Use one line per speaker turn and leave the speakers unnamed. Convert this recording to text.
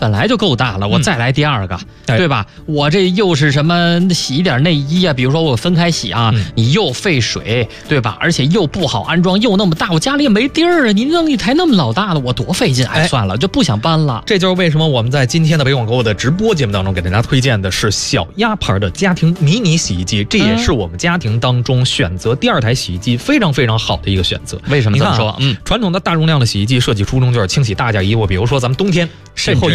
本来就够大了，我再来第二个，对吧？我这又是什么洗一点内衣啊？比如说我分开洗啊，你又费水，对吧？而且又不好安装，又那么大，我家里也没地儿啊！你弄一台那么老大的，我多费劲！哎，算了，就不想搬了。
这就是为什么我们在今天的北广购的直播节目当中给大家推荐的是小鸭牌的家庭迷你洗衣机，这也是我们家庭当中选择第二台洗衣机非常非常好的一个选择。
为什么这么说？
传统的大容量的洗衣机设计初衷就是清洗大件衣物，比如说咱们冬天甚至